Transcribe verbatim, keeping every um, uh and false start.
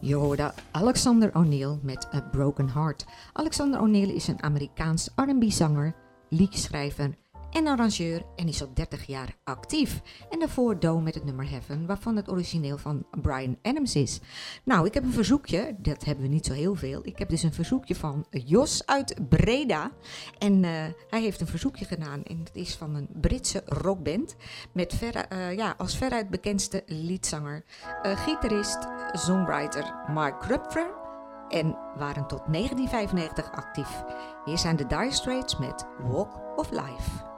Je hoorde Alexander O'Neal met A Broken Heart. Alexander O'Neal is een Amerikaans R en B-zanger, liedjeschrijver en arrangeur en is al dertig jaar actief. En daarvoor Doe met het nummer Heaven, waarvan het origineel van Bryan Adams is. Nou, ik heb een verzoekje, dat hebben we niet zo heel veel. Ik heb dus een verzoekje van Jos uit Breda. En uh, hij heeft een verzoekje gedaan en het is van een Britse rockband met ver, uh, ja, als veruit bekendste liedzanger, uh, gitarist, songwriter Mark Knopfler en waren tot negentien vijfennegentig actief. Hier zijn de Dire Straits met Walk of Life.